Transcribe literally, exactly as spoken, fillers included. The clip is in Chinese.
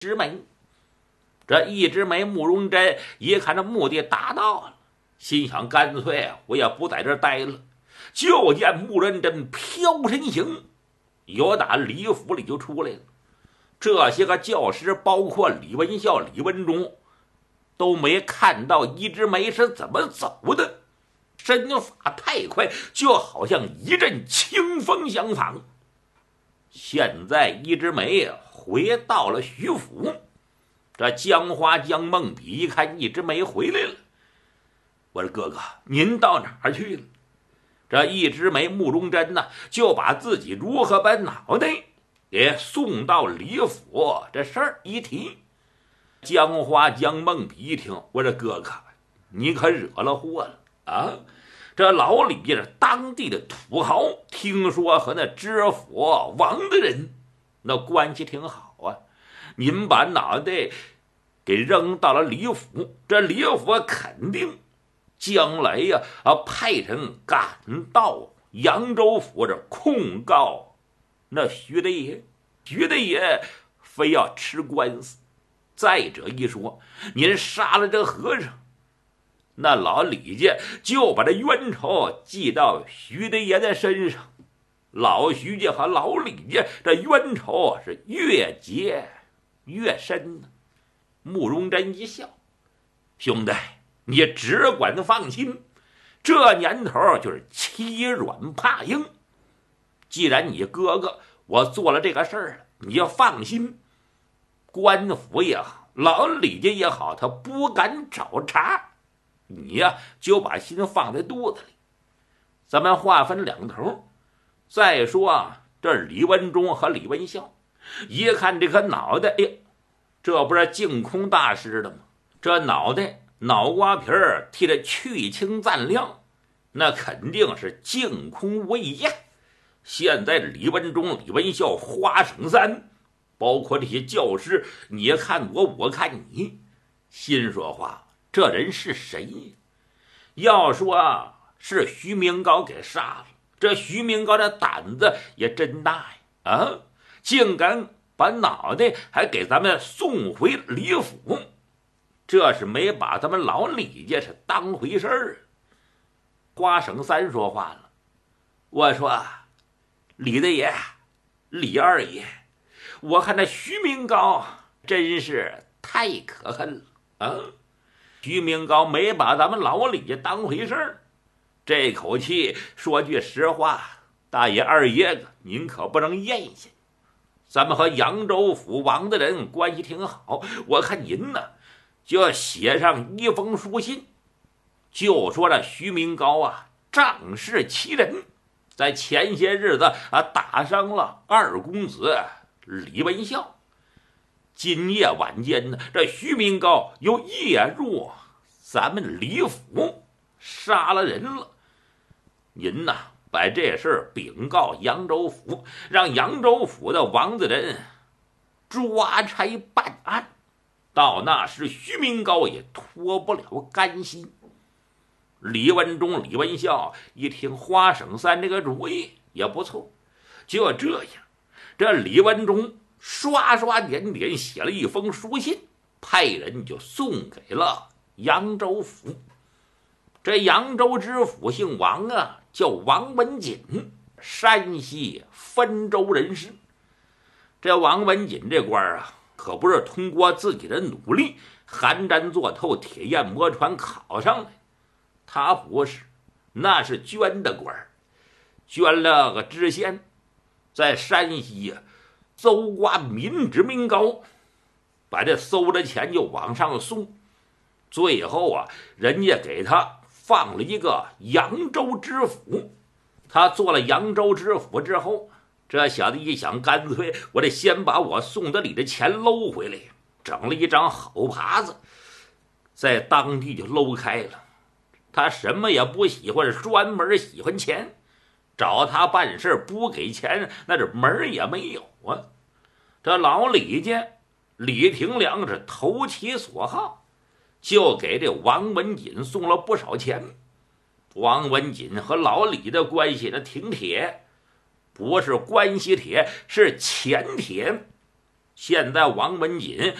枝梅。这一枝梅慕容珍一看这目的达到了，心想干脆我也不在这儿待了。就见慕容珍飘身行，由打李府里就出来了。这些个教师，包括李文孝、李文忠，都没看到一枝梅是怎么走的，身法太快，就好像一阵清风相仿。现在一枝梅回到了徐府，这江花江梦比一看一枝梅回来了，我说哥哥您到哪儿去了？这一枝梅慕容珍呢，就把自己如何把脑袋给送到李府这事儿一提。江花江梦比一听，我说哥哥你可惹了祸了啊！这老李是当地的土豪，听说和那知府王的人那关系挺好啊，您把脑袋给扔到了李府，这李府肯定将来呀啊派人赶到扬州府这控告那徐德爷，徐德爷非要吃官司。再者一说，您杀了这和尚，那老李家就把这冤仇记到徐德爷的身上，老徐家和老李家这冤仇是越结越深呢。慕容珍一笑，兄弟你只管放心，这年头就是欺软怕硬，既然你哥哥我做了这个事儿了，你要放心，官府也好，老李家也好，他不敢找茬，你呀就把心放在肚子里。咱们话分两头，再说啊，这李文忠和李文孝一看这个脑袋，哎，这不是净空大师的吗？这脑袋脑瓜皮儿替着去青暂亮，那肯定是净空未验。现在李文忠、李文孝、花省三，包括这些教师，你看我，我看你，心说话，这人是谁？要说是徐明高给杀了，这徐明高的胆子也真大呀！啊，竟敢把脑袋还给咱们送回李府，这是没把咱们老李家是当回事儿。花省三说话了，我说李大爷、李二爷，我看那徐明高真是太可恨了啊！徐明高没把咱们老李家当回事儿，这口气说句实话，大爷二爷子您可不能咽下。咱们和扬州府王的人关系挺好，我看您呢就要写上一封书信，就说这徐明高啊仗势欺人，在前些日子啊打伤了二公子李文孝，今夜晚间呢，这徐明高又夜入咱们李府杀了人了。您呐把这事儿禀告扬州府，让扬州府的王子人抓差办案，到那时徐明高也脱不了干系。李文忠、李文孝一听花省三这个主意也不错，就这样，这李文忠刷刷点点写了一封书信，派人就送给了扬州府。这扬州知府姓王啊，叫王文锦，山西汾州人士。这王文锦这官啊，可不是通过自己的努力寒毡坐透铁砚磨船考上来，他不是，那是捐的官，捐了个知县，在山西啊搜刮民脂民膏，把这搜的钱就往上送，最后啊人家给他放了一个扬州知府。他做了扬州知府之后，这小子一想，干脆我得先把我送的礼的钱搂回来，整了一张好耙子，在当地就搂开了。他什么也不喜欢，专门喜欢钱，找他办事不给钱，那是门也没有啊。这老李家李廷良是投其所好，就给这王文锦送了不少钱。王文锦和老李的关系呢挺铁，不是关系铁，是钱铁。 现在王文锦